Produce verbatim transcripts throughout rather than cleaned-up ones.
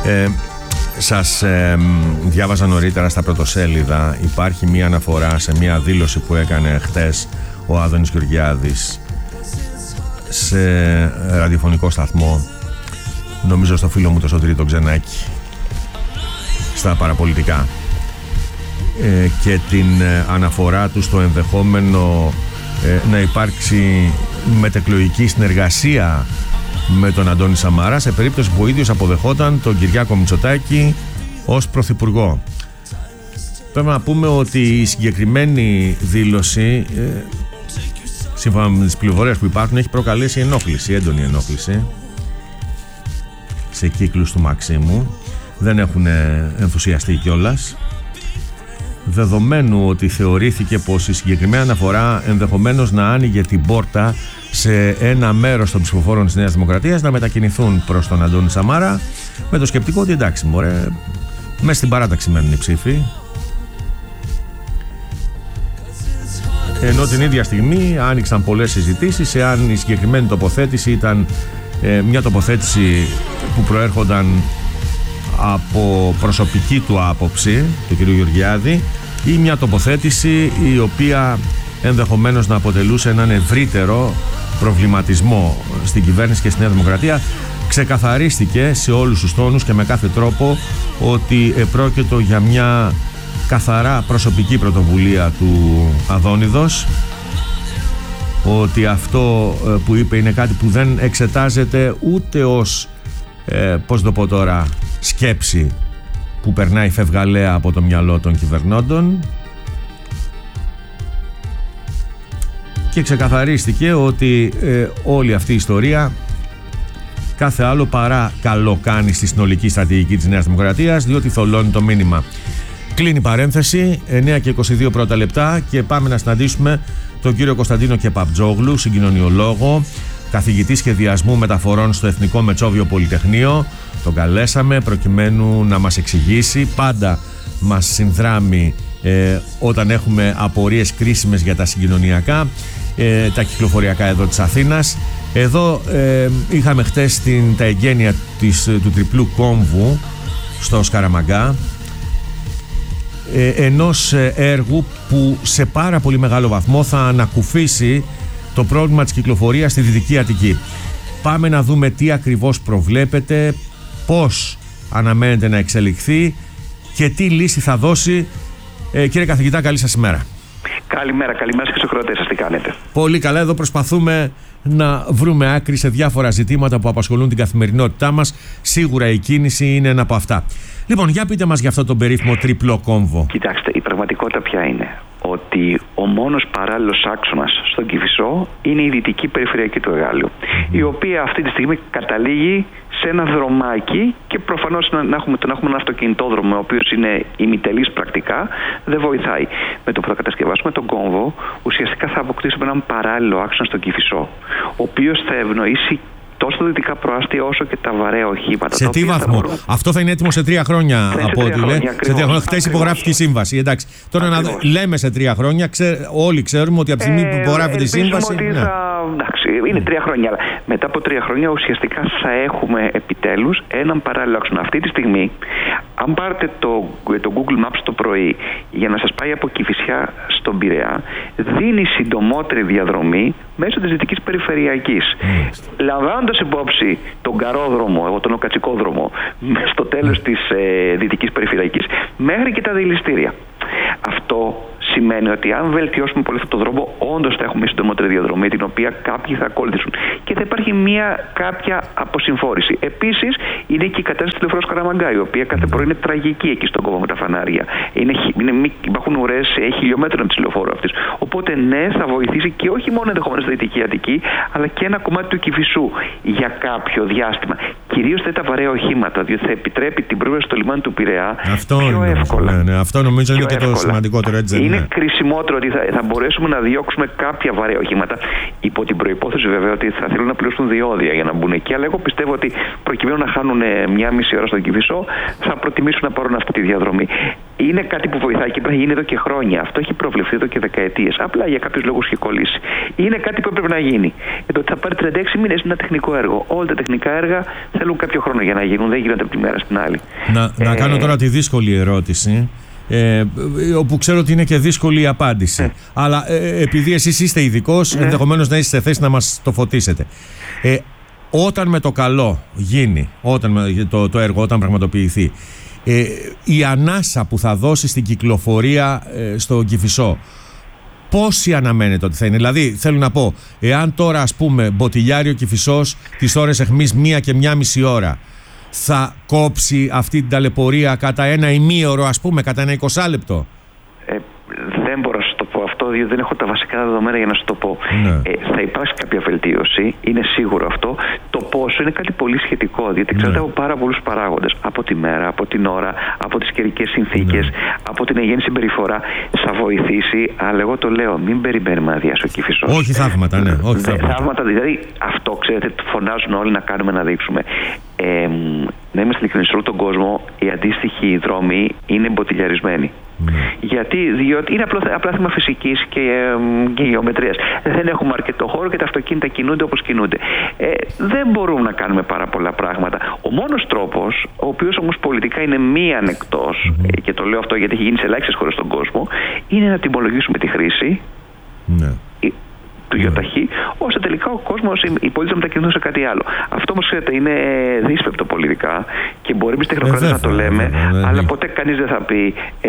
Ε, σας ε, διάβαζα νωρίτερα στα πρωτοσέλιδα. Υπάρχει μία αναφορά σε μία δήλωση που έκανε χτες ο Άδωνης Γεωργιάδης σε ραδιοφωνικό σταθμό, νομίζω στο φίλο μου το Σωτήρη τον Ξενάκη, στα παραπολιτικά, ε, και την ε, αναφορά του στο ενδεχόμενο ε, να υπάρξει μετεκλογική συνεργασία με τον Αντώνη Σαμαρά σε περίπτωση που ο ίδιος αποδεχόταν τον Κυριάκο Μητσοτάκη ως πρωθυπουργό. Πρέπει να πούμε ότι η συγκεκριμένη δήλωση, ε, σύμφωνα με τις πληροφορίες που υπάρχουν, έχει προκαλέσει ενόχληση, έντονη ενόχληση σε κύκλους του Μαξίμου. Δεν έχουν ενθουσιαστεί κιόλας, δεδομένου ότι θεωρήθηκε πως η συγκεκριμένη αναφορά ενδεχομένως να άνοιγε την πόρτα σε ένα μέρος των ψηφοφόρων της Νέας Δημοκρατίας να μετακινηθούν προς τον Αντώνη Σαμάρα, με το σκεπτικό ότι εντάξει μωρέ, μέσα στην παράταξη μένουν οι ψήφοι. Ενώ την ίδια στιγμή άνοιξαν πολλές συζητήσεις εάν η συγκεκριμένη τοποθέτηση ήταν ε, μια τοποθέτηση που προέρχονταν από προσωπική του άποψη, του κ. Γεωργιάδη, ή μια τοποθέτηση η οποία ενδεχομένως να αποτελούσε έναν ευρύτερο προβληματισμό στην κυβέρνηση και στη Νέα Δημοκρατία. Ξεκαθαρίστηκε σε όλους τους τόνους και με κάθε τρόπο ότι επρόκειτο για μια καθαρά προσωπική πρωτοβουλία του Αδόνιδος, ότι αυτό που είπε είναι κάτι που δεν εξετάζεται ούτε ως ε, πώς το πω τώρα, σκέψη που περνάει φευγαλέα από το μυαλό των κυβερνώντων, και ξεκαθαρίστηκε ότι ε, όλη αυτή η ιστορία κάθε άλλο παρά καλό κάνει στη συνολική στρατηγική της Νέας Δημοκρατίας, διότι θολώνει το μήνυμα. Κλείνει παρένθεση, εννιά και είκοσι δύο πρώτα λεπτά, και πάμε να συναντήσουμε τον κύριο Κωνσταντίνο Κεπαπτζόγλου, συγκοινωνιολόγο, καθηγητή σχεδιασμού μεταφορών στο Εθνικό Μετσόβιο Πολυτεχνείο. Τον καλέσαμε προκειμένου να μας εξηγήσει, πάντα μας συνδράμει ε, όταν έχουμε απορίες κρίσιμες για τα συγκοινωνιακά, ε, τα κυκλοφοριακά εδώ της Αθήνας. Εδώ ε, είχαμε χτες την, τα εγγένεια της, του τριπλού κόμβου στο Σκαραμαγκά, ε, ενός έργου που σε πάρα πολύ μεγάλο βαθμό θα ανακουφίσει το πρόβλημα της κυκλοφορίας στη Δυτική Αττική. Πάμε να δούμε τι ακριβώς προβλέπεται, πώς αναμένεται να εξελιχθεί και τι λύση θα δώσει. Ε, κύριε καθηγητά, καλή σας ημέρα. Καλημέρα, καλημέρα και στους ακροατές σας, τι κάνετε? Πολύ καλά, εδώ προσπαθούμε να βρούμε άκρη σε διάφορα ζητήματα που απασχολούν την καθημερινότητά μας. Σίγουρα η κίνηση είναι ένα από αυτά. Λοιπόν, για πείτε μας για αυτό τον περίφημο τριπλό κόμβο. Κοιτάξτε, η πραγματικότητα ποια είναι? Ότι ο μόνος παράλληλος άξονας στον Κηφισό είναι η δυτική περιφερειακή του Εγάλεου, mm-hmm. η οποία αυτή τη στιγμή καταλήγει σε ένα δρομάκι, και προφανώς να, να, έχουμε, να έχουμε ένα αυτοκινητόδρομο ο οποίος είναι ημιτελής πρακτικά δεν βοηθάει. Με το που θα κατασκευάσουμε τον κόμβο, ουσιαστικά θα αποκτήσουμε έναν παράλληλο άξονα στον Κηφισό, ο οποίος θα ευνοήσει τόσο τα δυτικά προάστια όσο και τα βαρέα οχήματα. Σε τι βαθμό? Μπορούν... Αυτό θα είναι έτοιμο σε τρία χρόνια, σε από ό,τι λέει. Σε τρία χρόνια. Χτες υπογράφηκε η σύμβαση. Εντάξει. Τώρα να λέμε σε τρία χρόνια, ξέ... όλοι ξέρουμε ότι από τη στιγμή που υπογράφεται η σύμβαση. Ότι ναι. θα... Εντάξει, είναι τρία χρόνια. Αλλά μετά από τρία χρόνια ουσιαστικά θα έχουμε επιτέλους έναν παράλληλο άξονα. Αυτή τη στιγμή, αν πάρετε το, το Google Maps το πρωί για να σας πάει από Κηφισιά στον Πειραιά, δίνει συντομότερη διαδρομή μέσω της δυτικής περιφερειακής. Mm. Λαμβάνοντας υπόψη τον καρόδρομο, τον οκατσικόδρομο, στο τέλος της ε, δυτικής περιφερειακής, μέχρι και τα δηληστήρια. Αυτό σημαίνει ότι αν βελτιώσουμε πολύ αυτό το δρόμο, όντως θα έχουμε συντομότερη διαδρομή, την οποία κάποιοι θα ακολουθήσουν. Και θα υπάρχει μια κάποια αποσυμφόρηση. Επίσης, είναι και η κατάσταση του λεωφορείου Σκαραμαγκά, η οποία κάθε πρωί είναι τραγική εκεί στον κόμβο με τα φανάρια. Είναι, είναι, υπάρχουν ουρές χιλιόμετρων της λεωφόρου αυτής. Οπότε, ναι, θα βοηθήσει και όχι μόνο ενδεχομένως στη Δυτική Αττική, αλλά και ένα κομμάτι του Κηφισού για κάποιο διάστημα. Κυρίως θα τα βαρέα οχήματα, διότι θα επιτρέπει την πρόσβαση στο λιμάνι του Πειραιά αυτό πιο είναι, εύκολα. Ναι, ναι, αυτό νομίζω είναι και εύκολα. Το σημαντικότερο, έτσι. Είναι ναι. κρισιμότερο ότι θα, θα μπορέσουμε να διώξουμε κάποια βαρέα οχήματα, υπό την προϋπόθεση βέβαια ότι θα θέλουν να πληρώσουν διόδια για να μπουν εκεί. Αλλά εγώ πιστεύω ότι προκειμένου να χάνουν μια μισή ώρα στον Κηφισό, θα προτιμήσουν να πάρουν αυτή τη διαδρομή. είναι κάτι που βοηθάει και πρέπει να γίνει εδώ και χρόνια. Αυτό έχει προβλεφθεί εδώ και δεκαετίες. Απλά για κάποιους λόγους έχει κολλήσει. Είναι κάτι που έπρεπε να γίνει. Το ότι θα πάρει τριάντα έξι μήνες είναι ένα τεχνικό έργο. Όλα τα τεχνικά έργα θέλουν κάποιο χρόνο για να γίνουν. Δεν γίνονται από τη μέρα στην άλλη. Να, ε... να κάνω τώρα τη δύσκολη ερώτηση. Ε, όπου ξέρω ότι είναι και δύσκολη η απάντηση. Ε. Αλλά ε, επειδή εσείς είστε ειδικός, ε. ενδεχομένως να είστε σε θέση να μας το φωτίσετε. Ε, όταν με το καλό γίνει, όταν το, το έργο, όταν πραγματοποιηθεί, ε, η ανάσα που θα δώσει στην κυκλοφορία ε, στο Κηφισό, πόσοι αναμένεται ότι θα είναι? Δηλαδή, θέλω να πω, εάν τώρα, ας πούμε, μποτιλιάρει ο Κηφισός τις ώρες εχμής μία και μία μισή ώρα, θα κόψει αυτή την ταλαιπωρία κατά ένα ημίωρο, ας πούμε, κατά ένα εικοσάλεπτο? Ε, δεν μπορώ να σου το πω αυτό, διότι δεν έχω τα βασικά δεδομένα για να σου το πω. Ναι. Ε, θα υπάρξει κάποια βελτίωση, είναι σίγουρο αυτό. Το πόσο είναι κάτι πολύ σχετικό, διότι εξαρτάται ναι. από πάρα πολλούς παράγοντες. Από τη μέρα, από την ώρα, από τις καιρικές συνθήκες, ναι. από την αγέννη συμπεριφορά. Θα βοηθήσει, αλλά εγώ το λέω, μην περιμένουμε να αδειάσει ο Κηφισός. Όχι θαύματα, ναι. Όχι θαύματα. θαύματα, δηλαδή αυτό ξέρετε, φωνάζουν όλοι να κάνουμε, να δείξουμε. Ε, να είμαστε ειλικρινείς, σε όλο τον κόσμο οι αντίστοιχοι δρόμοι είναι μποτιλιαρισμένοι. Mm. Γιατί διότι είναι απλό, απλά θέμα φυσικής και, ε, και γεωμετρίας. Δεν έχουμε αρκετό χώρο και τα αυτοκίνητα κινούνται όπως κινούνται. Ε, δεν μπορούμε να κάνουμε πάρα πολλά πράγματα. Ο μόνος τρόπος, ο οποίος όμως πολιτικά είναι μη ανεκτός, mm. ε, και το λέω αυτό γιατί έχει γίνει σε ελάχιστες χώρες στον κόσμο, είναι να τιμολογήσουμε τη χρήση. Mm. Ε, του γιοταχή, ώστε τελικά ο κόσμος, οι πολίτες να μετακινηθούν σε κάτι άλλο. Αυτό όμως, ξέρετε, είναι δύσπεπτο πολιτικά και μπορεί εμείς τεχνοκράτες να το λέμε, ε, αλλά ποτέ κανείς δεν θα πει ε,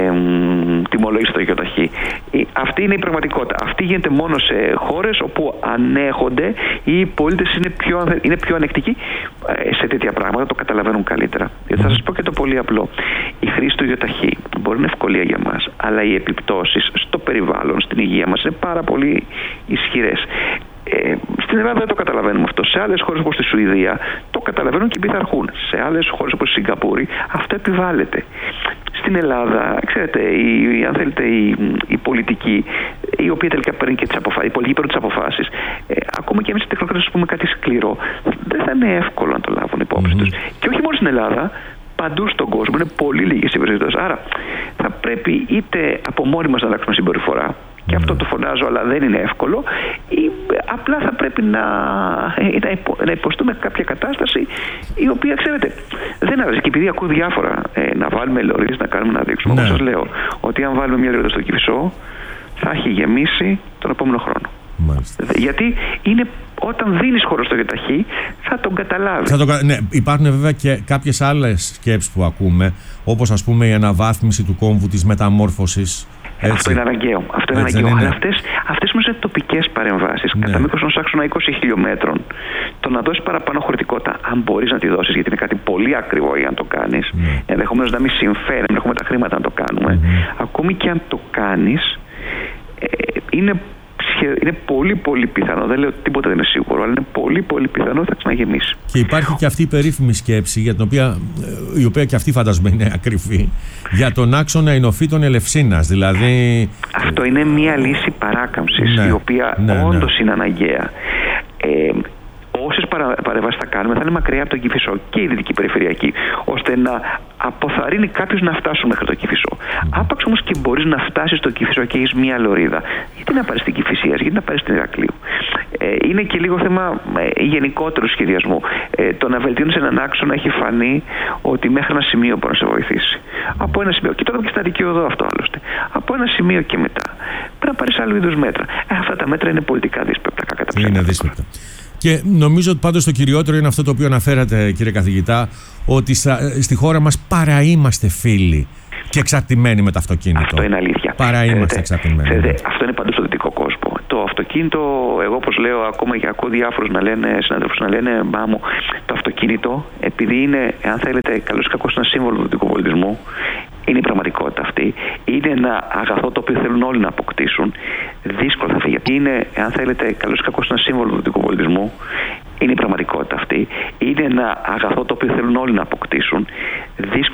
τιμολογήστε το γιοταχή. Αυτή είναι η πραγματικότητα. Αυτή γίνεται μόνο σε χώρες όπου ανέχονται ή οι πολίτες είναι πιο, είναι πιο ανεκτικοί σε τέτοια πράγματα, το καταλαβαίνουν καλύτερα. Γιατί θα σας πω και το πολύ απλό. Η χρήση του γιοταχή μπορεί να είναι ευκολία για μας, αλλά οι επιπτώσεις στο περιβάλλον, στην υγεία μας είναι πάρα πολύ ισχυρές. Ε, στην Ελλάδα δεν το καταλαβαίνουμε αυτό. Σε άλλες χώρες όπως τη Σουηδία το καταλαβαίνουν και πειθαρχούν. Σε άλλες χώρες όπως η Σιγκαπούρη αυτό επιβάλλεται. Στην Ελλάδα, ξέρετε, η, αν θέλετε, η, η πολιτική, η οποία τελικά παίρνει και τις αποφάσεις, οι πολιτικοί παίρνουν τις αποφάσεις, ε, ακόμα και εμείς οι τεχνοκράτες πούμε κάτι σκληρό, δεν θα είναι εύκολο να το λάβουν υπόψη mm-hmm. τους. Και όχι μόνο στην Ελλάδα, παντού στον κόσμο είναι πολύ λίγες οι περιπτώσεις. Άρα θα πρέπει είτε από μόνοι μας να αλλάξουμε συμπεριφορά. Και αυτό το φωνάζω, αλλά δεν είναι εύκολο. Ή απλά θα πρέπει να, να υποστούμε κάποια κατάσταση η οποία, ξέρετε, δεν αρέσει. Και επειδή ακούω διάφορα ε, να βάλουμε λωρίδες, να κάνουμε να δείξουμε. Ναι. Όπως σας λέω, ότι αν βάλουμε μια λωρίδα στο Κηφισό, θα έχει γεμίσει τον επόμενο χρόνο. Μάλιστα. Γιατί είναι, όταν δίνεις χώρο στο γιοταχή, θα τον καταλάβει. Θα τον, ναι, υπάρχουν βέβαια και κάποιες άλλες σκέψεις που ακούμε, όπως ας πούμε η αναβάθμιση του κόμβου της μεταμόρφωσης. Έτσι. Αυτό είναι αναγκαίο. Αυτό είναι αναγκαίο. Είναι. Αλλά αυτές, αυτές όμως είναι τοπικές παρεμβάσεις. Ναι. Κατά μήκος ενός άξονα είκοσι χιλιόμετρων, το να δώσεις παραπάνω χωρητικότητα, αν μπορείς να τη δώσεις, γιατί είναι κάτι πολύ ακριβό για να το κάνεις, ναι. ενδεχομένως να μην συμφέρει, να έχουμε τα χρήματα να το κάνουμε, mm-hmm. ακόμη και αν το κάνεις, ε, είναι. Είναι πολύ πολύ πιθανό, δεν λέω τίποτα δεν είναι σίγουρο, αλλά είναι πολύ πολύ πιθανό ότι θα ξαναγεμίσει. Και υπάρχει και αυτή η περίφημη σκέψη, για την οποία, η οποία και αυτή φαντάζομαι είναι ακριβή, για τον άξονα Ινοφύτων Ελευσίνας. Δηλαδή... Αυτό είναι μια λύση παράκαμψης, ναι, η οποία ναι, όντως ναι. είναι αναγκαία. Ε, Όσες παρεμβάσεις θα κάνουμε θα είναι μακριά από τον Κηφισό και η Δυτική Περιφερειακή, ώστε να αποθαρρύνει κάποιους να φτάσουν μέχρι το Κηφισό. Mm. Άπαξ όμως και μπορείς να φτάσεις στο Κηφισό και έχεις μία λωρίδα, γιατί να πάρεις στην Κηφισίας, γιατί να πάρεις στην Ηρακλείου. Ε, είναι και λίγο θέμα ε, γενικότερου σχεδιασμού. Ε, το να βελτιώνεις έναν άξονα έχει φανεί ότι μέχρι ένα σημείο μπορεί να σε βοηθήσει. Mm. Από ένα σημείο, και τώρα και στα δικαιοδό αυτό άλλωστε. Από ένα σημείο και μετά πρέπει να πάρεις άλλου είδους μέτρα. Ε, αυτά τα μέτρα είναι πολιτικά δύσπεπτα, κατά είναι δύσπεπτα. Και νομίζω ότι πάντως το κυριότερο είναι αυτό το οποίο αναφέρατε, κύριε καθηγητά, ότι στη χώρα μας παρά είμαστε φίλοι και εξαρτημένοι με το αυτοκίνητο. Αυτό είναι αλήθεια. Παρά είμαστε εξαρτημένοι. Ξέρετε, αυτό είναι παντού στο δυτικό κόσμο. Το αυτοκίνητο, εγώ όπως λέω, ακόμα και ακούω διάφορους να λένε, συναδέλφους να λένε, μπα μου, το αυτοκίνητο, επειδή είναι, αν θέλετε, καλώς ή κακώς ένα σύμβολο του δυτικού πολιτισμού, είναι η πραγματικότητα αυτή. Είναι ένα αγαθό το οποίο θέλουν όλοι να αποκτήσουν. Δύσκολο θα φύγει. Γιατί είναι, αν θέλετε, καλώς ή κακώς ένα σύμβολο του δυτικού πολιτισμού. Είναι η πραγματικότητα αυτή. Είναι ένα αγαθό το οποίο θέλουν όλοι να αποκτήσουν. Δύσκολο